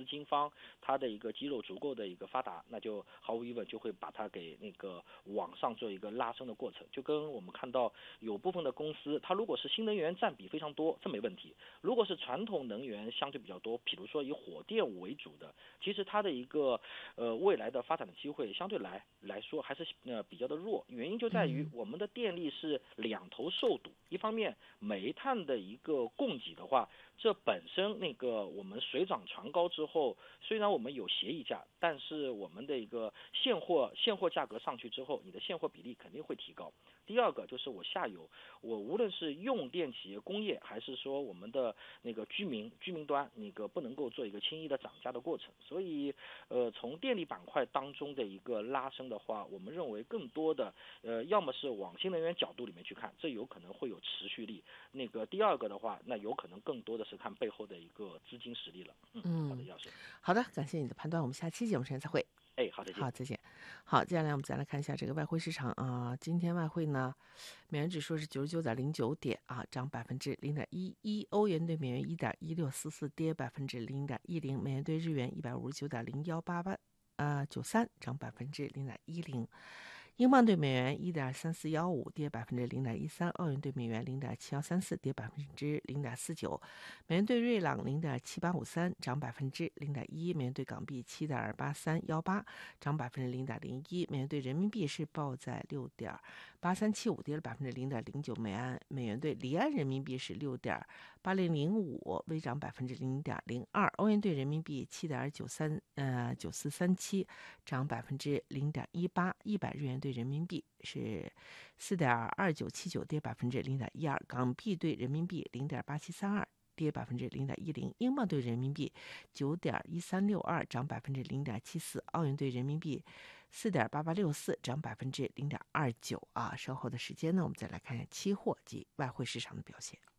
资金方它的一个肌肉足够的一个发达，那就毫无疑问就会把它给那个往上做一个拉升的过程。就跟我们看到有部分的公司，它如果是新能源占比非常多，这没问题；如果是传统能源相对比较多，比如说以火电为主的，其实它的一个未来的发展的机会相对来说还是比较的弱。原因就在于我们的电力是两头受堵，一方面煤炭的一个供给的话，这本身那个我们水涨船高之后，虽然我们有协议价，但是我们的一个现货价格上去之后，你的现货比例肯定会提高。第二个就是我下游，我无论是用电企业、工业，还是说我们的那个居民端，那个不能够做一个轻易的涨价的过程。所以，从电力板块当中的一个拉升的话，我们认为更多的要么是往新能源角度里面去看，这有可能会有持续力。那个第二个的话，那有可能更多的是看背后的一个资金实力了。好的，药师。 好的，感谢你的判断，我们下期节目时间再会。 好，再见。 好，再见。好，接下来我们再来看一下这个外汇市场啊。今天外汇呢，美元指数是99.09点啊，涨0.11%；欧元对美元1.1644，跌0.10%；美元对日元159.0188，93，涨0.10%；英镑对美元1.3415，跌0.13%；澳元对美元0.7134，跌0.49%；美元对瑞郎0.7853，涨0.1%；美元对港币7.8318，涨0.01%；美元对人民币是报在6.8375，跌了0.09美安；美元对离岸人民币是6.8005，微涨0.02；欧元对人民币7.9437，涨0.18；100日元对人民币是4.2979，跌0.12；港币对人民币0.8732，跌0.10%；英镑对人民币9.1362，涨0.74；澳元对人民币4.8864，涨0.29%啊。稍后的时间呢，我们再来看一下期货及外汇市场的表现。